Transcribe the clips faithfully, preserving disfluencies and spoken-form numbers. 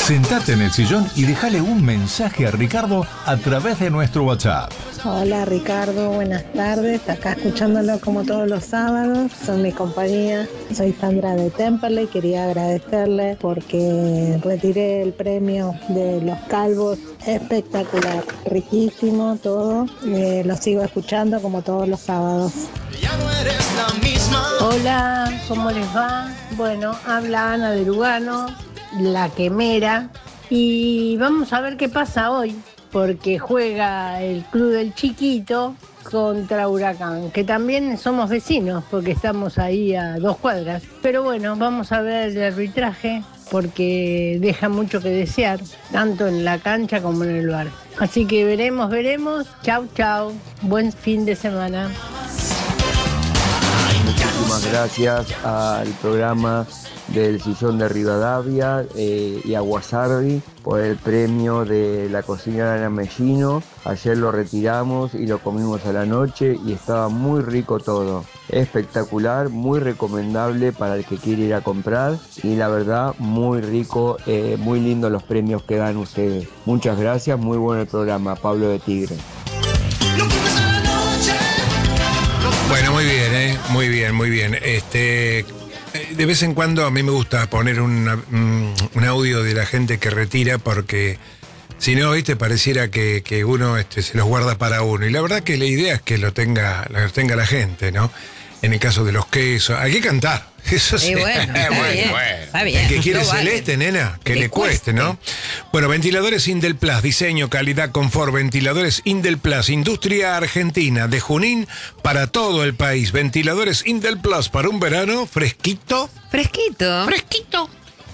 Sentate en el sillón y déjale un mensaje a Ricardo a través de nuestro WhatsApp. Hola Ricardo, buenas tardes. Acá escuchándolo como todos los sábados. Son mi compañía. Soy Sandra de Temperley. Quería agradecerle porque retiré el premio de los calvos. Espectacular, riquísimo todo. Eh, lo sigo escuchando como todos los sábados. Hola, ¿cómo les va? Bueno, habla Ana de Lugano, la quemera, y vamos a ver qué pasa hoy, porque juega el Club del Chiquito contra Huracán, que también somos vecinos, porque estamos ahí a dos cuadras. Pero bueno, vamos a ver el arbitraje, porque deja mucho que desear, tanto en la cancha como en el bar. Así que veremos, veremos. Chau, chau. Buen fin de semana. Muchísimas gracias al programa del Sillón de Rivadavia eh, y a Guasardi por el premio de la cocinera Ana Mellino. Ayer lo retiramos y lo comimos a la noche y estaba muy rico todo. Espectacular, muy recomendable para el que quiere ir a comprar y la verdad muy rico, eh, muy lindo los premios que dan ustedes. Muchas gracias, muy bueno el programa. Pablo de Tigre. Bueno, muy bien, ¿eh? Muy bien, muy bien. Este, de vez en cuando a mí me gusta poner una, un audio de la gente que retira porque si no, viste, pareciera que, que uno este, se los guarda para uno. Y la verdad que la idea es que lo tenga, lo tenga la gente, ¿no? En el caso de los quesos, hay que cantar. Eso sí. Y bueno, está bueno, bien, bueno. está bien. El que quiere No celeste, vale. nena, que Que le cueste, cueste. ¿no? Bueno, ventiladores Indelplus, diseño, calidad, confort, ventiladores Indelplus, industria argentina, de Junín para todo el país. Ventiladores Indelplus para un verano fresquito. Fresquito. Fresquito.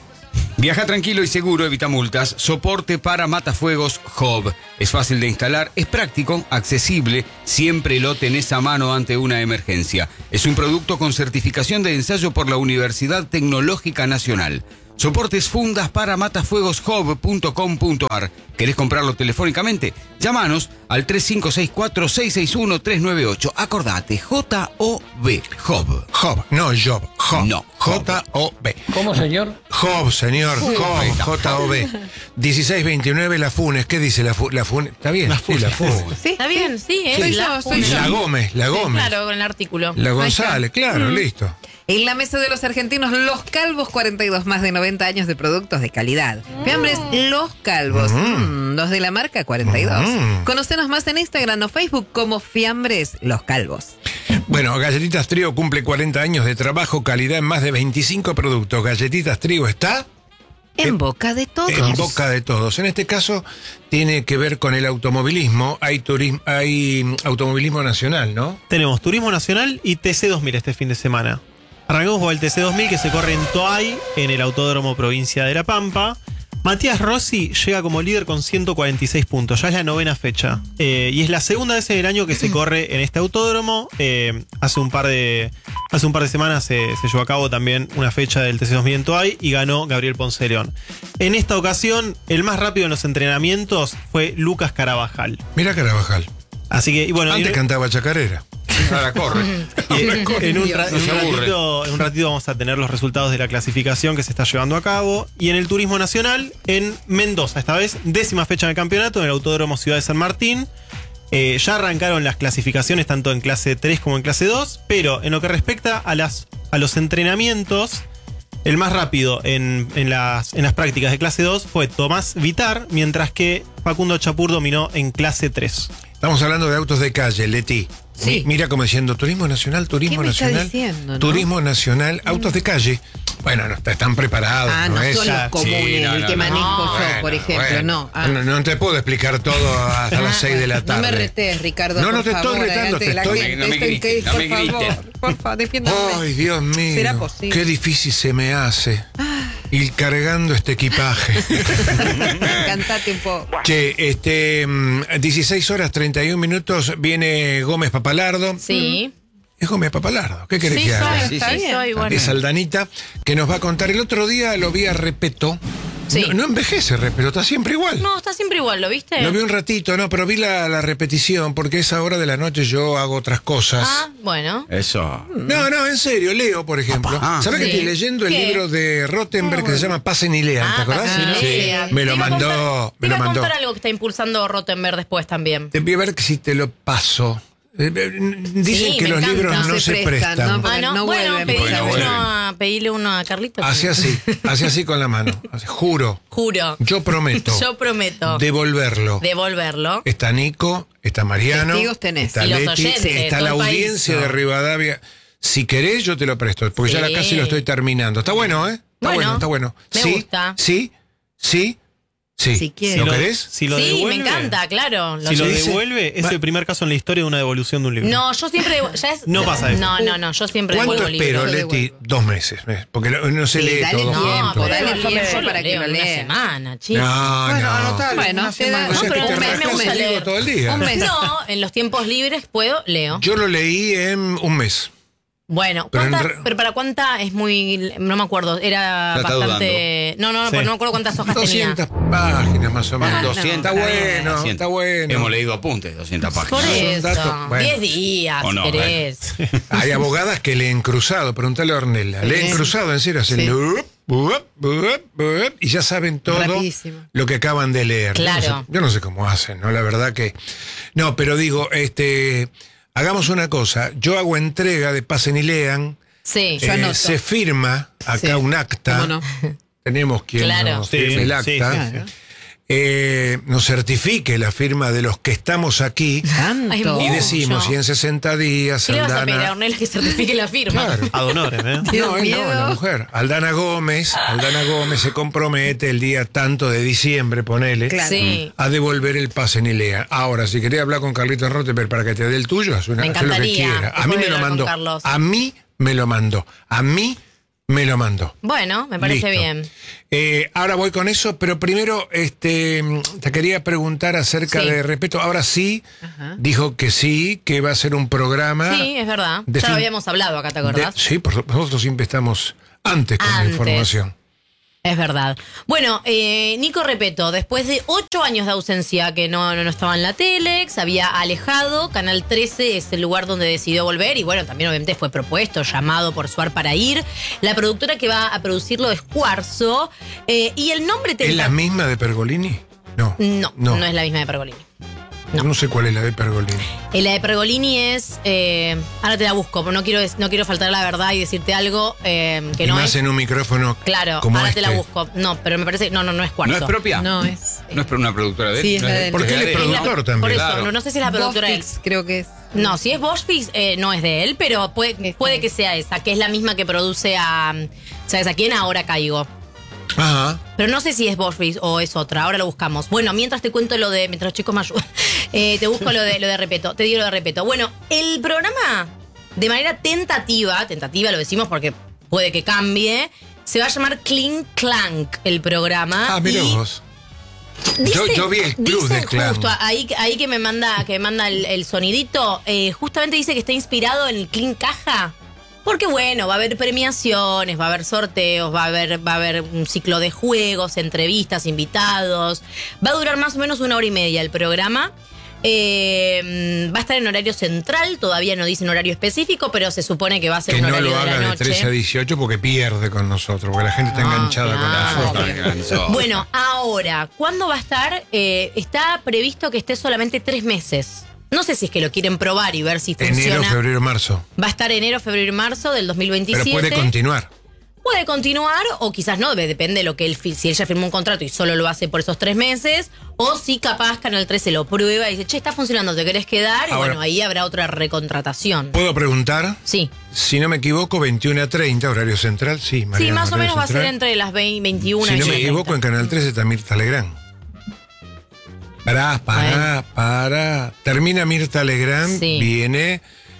Viaja tranquilo y seguro, evita multas. Soporte para matafuegos Hob. Es fácil de instalar, es práctico, accesible, siempre lo tenés a mano ante una emergencia. Es un producto con certificación de ensayo por la Universidad Tecnológica Nacional. Soportes fundas para matafuegos hob punto com punto ar. ¿Querés comprarlo telefónicamente? Llámanos al tres cinco seis cuatro, seis seis uno, tres nueve ocho. Acordate, J O B, Hob. Job, no Job, Job. No, J O B. ¿Cómo, señor? Job, señor, Job, J O B. dieciséis veintinueve La Funes, ¿qué dice la Funes? La Funes, ¿está bien? La Sí, Funes. la Funes. Sí, Está bien, sí, ¿eh? Soy La yo, soy Funes. yo. La Gómez, la Sí, Gómez. claro, con el artículo. La Ahí González, está. claro, Mm. listo. En la mesa de los argentinos, Los Calvos, cuarenta y dos, más de noventa años de productos de calidad. Fiambres Los Calvos, mm, los de la marca cuarenta y dos. Mm. Conocenos más en Instagram o Facebook como Fiambres Los Calvos. Bueno, Galletitas Trío cumple cuarenta años de trabajo, calidad en más de veinticinco productos. Galletitas Trío está En En- boca de todos. en boca de todos. En este caso tiene que ver con el automovilismo. Hay turismo, hay mm, automovilismo nacional, ¿no? Tenemos Turismo Nacional y T C dos mil este fin de semana. Arrancamos con el T C dos mil que se corre en Toay, en el Autódromo Provincia de La Pampa. Matías Rossi llega como líder con ciento cuarenta y seis puntos, ya es la novena fecha. Eh, y es la segunda vez en el año que se corre en este autódromo. Eh, hace, un par de, hace un par de semanas se, se llevó a cabo también una fecha del T C dos mil en Toay y ganó Gabriel Ponce de León. En esta ocasión, el más rápido en los entrenamientos fue Lucas Carabajal. Mira Carabajal. Así que, y bueno, Antes y- cantaba chacarera. Ahora corre. Y en, un, ra- No en se un aburre. ratito, en un ratito vamos a tener los resultados de la clasificación que se está llevando a cabo. Y en el Turismo Nacional, en Mendoza, esta vez, décima fecha en el campeonato, en el Autódromo Ciudad de San Martín. Eh, ya arrancaron las clasificaciones tanto en clase tres como en clase dos, pero en lo que respecta a, las, a los entrenamientos, el más rápido en, en, las, en las prácticas de clase dos fue Tomás Vitar, mientras que Facundo Chapur dominó en clase tres. Estamos hablando de autos de calle, Leti. Sí. Mi- Mira como diciendo Turismo Nacional, Turismo ¿Qué me está Nacional. diciendo, no? Turismo Nacional, autos de calle. Bueno, no, están preparados. Ah, no es- son los comunes, Sí, no, el no, que no. manejo yo, Bueno, por ejemplo, bueno. no. Ah. no. No te puedo explicar todo hasta las seis de la No tarde. me retes, Ricardo. No, no por te estoy favor, retando, delante te de la estoy- gente. No me Estoy- griten, no por me favor, griten. por favor, defiéndame. Ay, Dios mío. ¿Será posible? Qué difícil se me hace ir cargando este equipaje. Cantate un poco. Che, este, mm, dieciséis horas treinta y un minutos, viene Gómez Papalardo. Sí. Es Gómez Papalardo. ¿Qué querés Sí, que haga? soy, Sí, está sí. bien. soy, bueno. Es Aldanita, que nos va a contar. El otro día lo vi a Repeto Sí. No, no envejece, Re, pero está siempre igual. No, está siempre igual, ¿lo viste? Lo vi un ratito, no, pero vi la, la repetición porque a esa hora de la noche yo hago otras cosas. Ah, bueno. Eso. No, no, en serio, leo, por ejemplo. Ah, ¿Sabés sí. que estoy leyendo el ¿Qué? libro de Rottenberg que se llama Pasen y lean? ¿Te Ah, acordás? Pasen y Sí. lean. Me lo Te iba a mandó, contar- me Te lo iba a mandó. contar algo que está impulsando Rottenberg después también. Te voy a ver que si te lo paso. Eh, eh, Dicen Sí, que me los encanta. libros no, No se se prestan. prestan, ¿no? Porque Ah, no, no bueno, vuelven, pedile, porque no uno vuelven. a, pedile uno a Carlitos. Hace así, hace así con la mano. Hace- juro, Juro. yo prometo Yo prometo devolverlo. devolverlo. Está Nico, está Mariano, Testigos tenés. está Y los Leti, oyentes, está todo la el país. audiencia de Rivadavia. Si querés, yo te lo presto, porque ya Sí. la casi lo estoy terminando. Está bueno, ¿eh? Está Bueno, bueno, está bueno. me sí, gusta. Sí, sí, sí. Si quieres. ¿Lo Si querés? Si lo Sí, devuelve, me encanta, claro. Lo Si lo Sí, sí. devuelve, es Va- el primer caso en la historia de una devolución de un libro. No, yo siempre devu- ya es- No pasa eso. No, no, no, yo siempre ¿Cuánto devuelvo espero, libros. Leti? Dos meses. ¿ves? Porque no, no se Sí, lee dale todo tiempo, No, junto. pero dale yo tiempo lo para que leo lo en una leas. semana, chicos. No, Bueno, no. anotalo, Bueno, una te semana. da- O sea No, que pero te un mes me rascas gusta el libro leer. todo el día. Un mes. No, en los tiempos libres puedo, leo. Yo lo leí en un mes. Bueno, Pero en ¿cuánta- re- pero para cuánta es muy, no me acuerdo, era La está bastante, no, no, no, Sí. no me acuerdo cuántas hojas doscientas páginas más o menos. Ah, doscientas. Está bueno, doscientas. está bueno. Hemos leído apuntes, doscientas Por páginas. Son eso, datos- bueno. diez días, O si no, querés. Hay abogadas que leen cruzado, preguntale a Ornella. Leen cruzado, en serio, hacen Sí. up, up, up, up, y ya saben todo Rapidísimo. lo que acaban de leer. Yo no Claro. sé- Yo no sé, cómo hacen, ¿no? La verdad que. No, pero digo, este. Hagamos una cosa. Yo hago entrega de Pasen y Lean. Sí, Yo eh, anoto. se firma acá Sí. un acta. ¿Cómo no? Tenemos quien Claro. nos Sí, firme el sí, acta. sí, Claro. Eh, nos certifique la firma de los que estamos aquí. Tanto. Ay, Y mucho. decimos, si en sesenta días, ¿qué le vas a pedir a Aldana. Ornella que certifique la firma? Claro. Ad honorem, ¿eh? Qué No, él no, miedo. la mujer. Aldana Gómez, Aldana Gómez se compromete el día tanto de diciembre, ponele, Claro. Sí. a devolver el pase ni lea. Ahora, si querés hablar con Carlitos Rottenberg para que te dé el tuyo, haz, una, Me haz lo que encantaría quiera. A mí después me de lo hablar con mandó. Carlos. A mí me lo mandó. A mí me lo mandó. Bueno, me parece Listo. bien. Eh, ahora voy con eso, pero primero este, te quería preguntar acerca Sí. de respeto. Ahora sí, Ajá. dijo que sí, que va a ser un programa. Sí, es verdad. de Ya fin- lo habíamos hablado acá, ¿te acordás? de- sí, por, supuesto, nosotros siempre estamos antes con la Antes. información. Es verdad. Bueno, eh, Nico Repeto, después de ocho años de ausencia que no, no, no estaba en la tele, se había alejado, Canal trece es el lugar donde decidió volver y bueno, también obviamente fue propuesto, llamado por Suar para ir. La productora que va a producirlo es Cuarzo eh, y el nombre ¿Es tenta- la misma de Pergolini? No. No, no, No. es la misma de Pergolini. No. no. sé cuál es la de Pergolini. Eh, la de Pergolini es, eh, ahora te la busco, pero no quiero, no quiero faltar a la verdad y decirte algo eh, que y no más es. en un micrófono Claro, como ahora este. te la busco. No, pero me parece, no, no, no es Cuarzo. ¿No es propia? No, es. ¿No es una productora de él? Sí, es ¿No la de de él? él. Porque él es de él. productor Por también. eso, Claro. no, no sé si es la productora de él. Bofix, creo que es. No, si es Boschfix, eh, no es de él, pero puede, puede que sea esa, que es la misma que produce a. ¿Sabes a quién? Ahora caigo. Ajá. Pero no sé si es Boschfix o es otra, ahora lo buscamos. Bueno, mientras te cuento lo de. Mientras los chicos me ayudan, eh, te busco lo de, lo de Repeto. Te digo lo de Repeto. Bueno, el programa, de manera tentativa, tentativa lo decimos porque puede que cambie, se va a llamar Clink Clank el programa. Ah, mira y vos. Yo, dicen- yo vi el club dicen de Clan. justo ahí, ahí que me manda, que me manda el, el sonidito, eh, justamente dice que está inspirado en el Clean Caja. Porque bueno, va a haber premiaciones, va a haber sorteos, va a haber, va a haber un ciclo de juegos, entrevistas, invitados. Va a durar más o menos una hora y media el programa. Eh, va a estar en horario central, todavía no dicen horario específico, pero se supone que va a ser Que un no horario lo de la haga de noche. trece a dieciocho porque pierde con nosotros, porque la gente está Ah, enganchada claro. con nosotros. Bueno, ahora, ¿cuándo va a estar? Eh, está previsto que esté solamente tres meses. No sé si es que lo quieren probar y ver si funciona. Enero, febrero, marzo. Va a estar enero, febrero y marzo del dos mil veintisiete. Pero puede continuar. Puede continuar o quizás no, depende de lo que él, fi- si él ya firmó un contrato y solo lo hace por esos tres meses, o si capaz Canal trece lo prueba y dice, che, está funcionando, ¿te querés quedar? Y Ahora- bueno, ahí habrá otra recontratación. ¿Puedo preguntar? Sí. Si no me equivoco, veintiuno a treinta, horario central, sí. Sí, Mariano, más o horario menos va a ser central. entre las veinte, veintiuna Si y no me treinta. equivoco, en Canal trece está Mirta Legrand. Pará, pará, pará. Termina Mirta Legrand, Sí. viene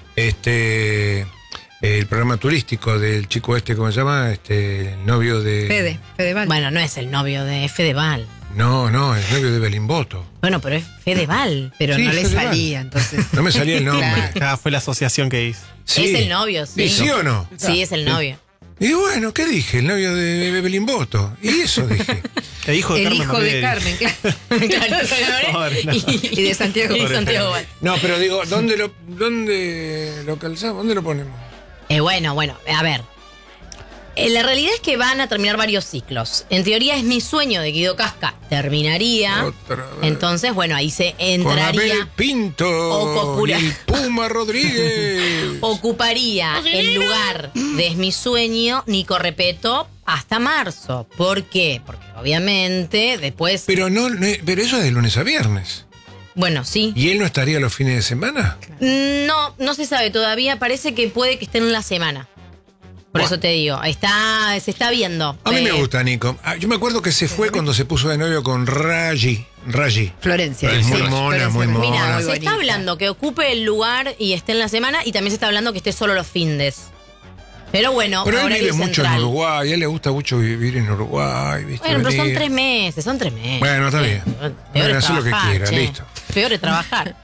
este el programa turístico del chico este, ¿cómo se llama? Este, el novio de... Fede, Fedeval. Bueno, no es el novio de Fedeval. No, no, el novio de Belimboto. Bueno, pero es Fedeval. pero Sí, no le Fedeval. salía, entonces. No me salía el nombre. Claro. Ya fue la asociación que hice. Sí. Es el novio, sí. ¿Y sí o no? Sí, es el novio. Y bueno, ¿qué dije? El novio de Belimboto. Y eso dije. El hijo de El Carmen hijo de Barbieri. Carmen, claro. Claro, Pobre, no. y, Y de Santiago. y de Santiago Val. No, pero digo, ¿dónde lo, dónde lo calzamos? ¿Dónde lo ponemos? Eh, bueno, bueno, a ver. Eh, la realidad es que van a terminar varios ciclos. En teoría es mi sueño de Guido Casca. Terminaría. Otra vez. Entonces, bueno, ahí se Con Abel entraría. Pinto O y Copura- el Puma Rodríguez. Ocuparía el lugar de Es mi sueño Nico Repeto hasta marzo. ¿Por qué? Porque obviamente después. Pero no, no, pero eso es de lunes a viernes. Bueno, sí. ¿Y él no estaría los fines de semana? No, no se sabe todavía. Parece que puede que esté en la semana. Por Buah. eso te digo, está, se está viendo. A mí me Eh, gusta, Nico. Ah, yo me acuerdo que se fue cuando se puso de novio con Raji. Raji. Florencia. Es muy Sí, mona, Florencia muy Raji. mona. Mira, Muy se bonita. está hablando que ocupe el lugar y esté en la semana y también se está hablando que esté solo los findes. Pero bueno, Pero él ahora vive es mucho central. en Uruguay. A él le gusta mucho vivir en Uruguay. ¿viste? Bueno, pero son Venir. tres meses, son tres meses. Bueno, está bien. Peor Bueno, es haz lo que trabajar, quiera, che. listo. Peor es trabajar.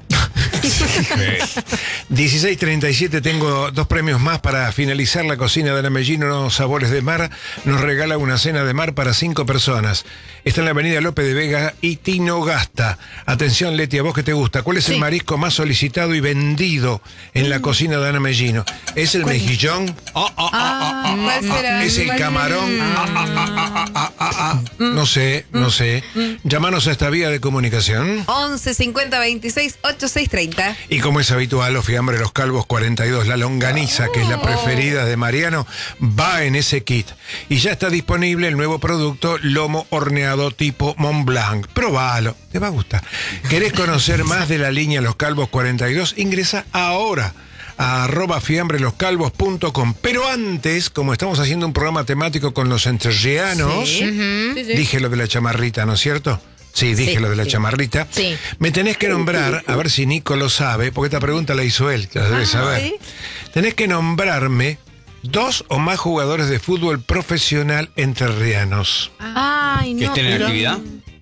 dieciséis treinta y siete, tengo dos premios más para finalizar la cocina de la Mellino Sabores de Mar. Nos regala una cena de mar para cinco personas. Está en la avenida López de Vega y Tinogasta. Atención, Leti, a vos que te gusta. ¿Cuál es el Sí. marisco más solicitado y vendido en la cocina de Ana Mellino? ¿Es el mejillón? Ah, ah, ah, ah, ah, ¿cuál ah, será? ¿Es el ¿Cuál? camarón? Ah, ah, ah, ah, ah, ah, ah. No sé, no sé. Llámanos a esta vía de comunicación. once cincuenta veintiséis ochenta y seis treinta. Y como es habitual, los fiambres Los Calvos cuarenta y dos, la longaniza, que es la preferida de Mariano, va en ese kit. Y ya está disponible el nuevo producto lomo horneado tipo Mont Blanc. Probalo, te va a gustar. ¿Querés conocer más de la línea Los Calvos cuarenta y dos? Ingresa ahora a arroba fiambreloscalvos punto com. Pero antes, como estamos haciendo un programa temático con los entrerrianos, Sí. Sí, sí. dije lo de la chamarrita, ¿no es cierto? Sí, dije Sí, lo de la sí. chamarrita. Sí. Me tenés que nombrar, a ver si Nico lo sabe, porque esta pregunta la hizo él, que la debe saber. ¿sí? Tenés que nombrarme dos o más jugadores de fútbol profesional entrerrianos. Ay, no. ¿Que estén en pero- actividad?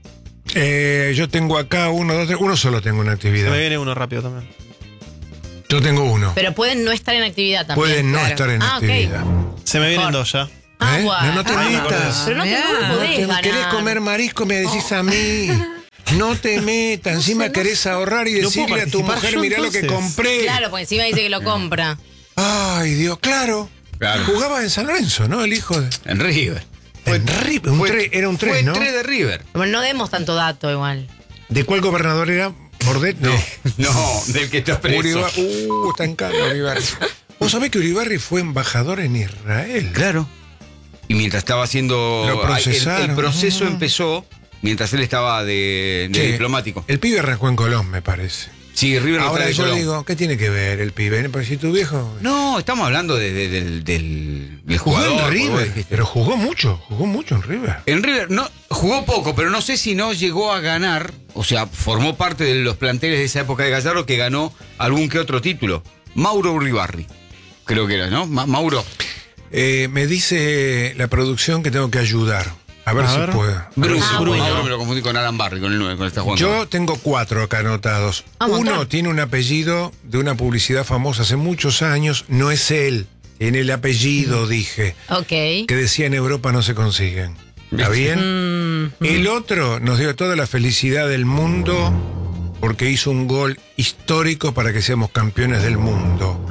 Eh, yo tengo acá uno, dos, tres, uno solo tengo una Se actividad. me viene uno rápido también. Yo tengo uno. Pero pueden no estar en actividad también. Pueden no claro. estar en Ah, ok. actividad. Se me vienen Mejor. dos ya. Ah, ¿Eh? bueno. No, no te Ah, metas. Pero no te, no Mirá. me podés Te- ganar. ¿Querés comer marisco? Me decís a mí. No te metas. Encima querés ahorrar y No puedo decirle a tu participar mujer, yo, mirá lo que entonces. compré. Claro, porque encima dice que lo compra. Ay, Dios, claro. Claro. Jugaba en San Lorenzo, ¿no? El hijo de... En River. En River, un Fue- tres, era un Fue tres, ¿no? tres de River. Bueno, no demos tanto dato igual. ¿De cuál gobernador era? ¿Bordet? No. No, del que estás preso. Uribar- Uh, está en cana Uribarri. ¿Vos sabés que Uribarri fue embajador en Israel? Claro. Y mientras estaba haciendo. Lo procesaron. El, el proceso Ah. empezó mientras él estaba de, de Che, diplomático. El pibe arrancó en Colón, me parece. Sí, River lo Ahora trae de yo Colón. digo, ¿qué tiene que ver el pibe? Pero si tu viejo... No, estamos hablando de- de- del, del, del Jugó jugador. en como vos River, dijiste. pero jugó mucho, jugó mucho en River. En River no jugó poco, pero no sé si no llegó a ganar, o sea, formó parte de los planteles de esa época de Gallardo que ganó algún que otro título. Mauro Uribarri, creo que era, ¿no? Ma- Mauro. Eh, me dice la producción que tengo que ayudar. A ver A si ver. puedo. A ver Bruno. si Ah, puedo. bueno. Mauro me lo confundí con Alan Barry, con el nueve, con el que está jugando. Yo tengo cuatro acá anotados. Ah, un Uno montón. tiene un apellido de una publicidad famosa hace muchos años. No es él. Tiene el apellido, dije. Ok. Que decía en Europa no se consiguen. ¿Está bien? El otro nos dio toda la felicidad del mundo porque hizo un gol histórico para que seamos campeones del mundo.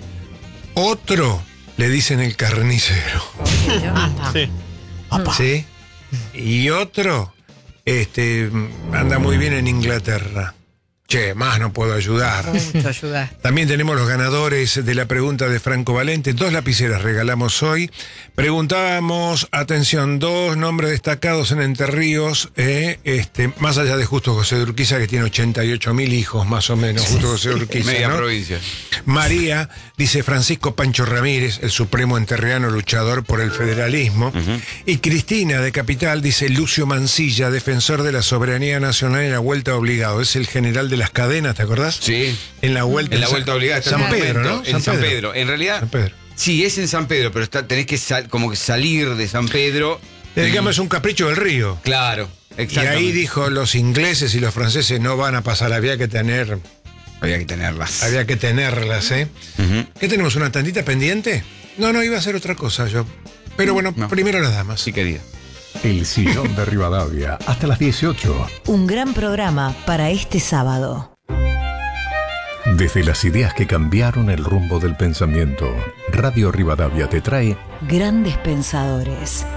Otro le dicen el carnicero. Apa. Sí. ¿Sí? Y otro este, anda muy bien en Inglaterra. Che, más no puedo ayudar. Mucho ayudar. También tenemos los ganadores de la pregunta de Franco Valente. Dos lapiceras regalamos hoy. Preguntábamos, atención, dos nombres destacados en Entre Ríos, eh, este, más allá de Justo José de Urquiza, que tiene ochenta y ocho mil hijos, más o menos, Justo José de Urquiza, Media ¿no? provincia. María, dice Francisco Pancho Ramírez, el supremo enterriano luchador por el federalismo. Y Cristina, de Capital, dice Lucio Mancilla, defensor de la soberanía nacional en la vuelta obligado. Es el general de las cadenas, ¿te acordás? Sí. En la vuelta, En la vuelta obligada está San en un Pedro, momento, ¿no? En San Pedro. En realidad, San Pedro. sí, es en San Pedro, pero está, tenés que sal- como que salir de San Pedro. Le y- digamos, es un capricho del río. Claro, Y exactamente. ahí dijo, los ingleses y los franceses no van a pasar, había que tener, Había que tenerlas. había que tenerlas, ¿eh? Ujú. ¿Qué tenemos, una tantita pendiente? No, no, iba a ser otra cosa yo. Pero bueno, No. primero las damas. Sí, querida. El Sillón de Rivadavia, hasta las dieciocho. Un gran programa para este sábado. Desde las ideas que cambiaron el rumbo del pensamiento, Radio Rivadavia te trae Grandes Pensadores.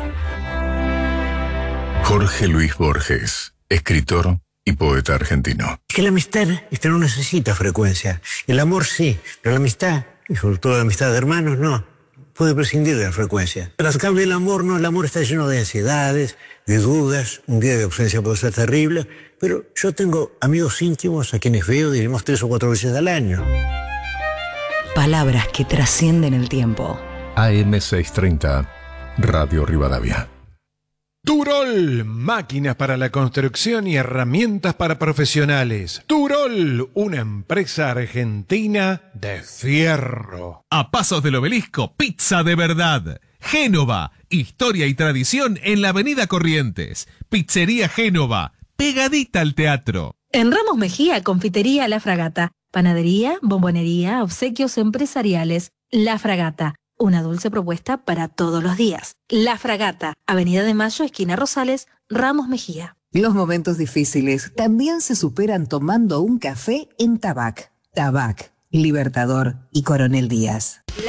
Jorge Luis Borges, escritor y poeta argentino. Que la amistad esta no necesita frecuencia. El amor sí, pero la amistad, y sobre todo la amistad de hermanos, no. Puede prescindir de la frecuencia. Pero al cambio el amor no, el amor está lleno de ansiedades, de dudas, un día de ausencia puede ser terrible, pero yo tengo amigos íntimos a quienes veo, diremos, tres o cuatro veces al año. Palabras que trascienden el tiempo. A M seiscientos treinta, Radio Rivadavia. Turol, máquinas para la construcción y herramientas para profesionales. Turol, una empresa argentina de fierro. A pasos del Obelisco, pizza de verdad. Génova, historia y tradición en la avenida Corrientes. Pizzería Génova, pegadita al teatro. En Ramos Mejía, confitería La Fragata. Panadería, bombonería, obsequios empresariales. La Fragata. Una dulce propuesta para todos los días. La Fragata, Avenida de Mayo, esquina Rosales, Ramos Mejía. Los momentos difíciles también se superan tomando un café en Tabac. Tabac, Libertador y Coronel Díaz.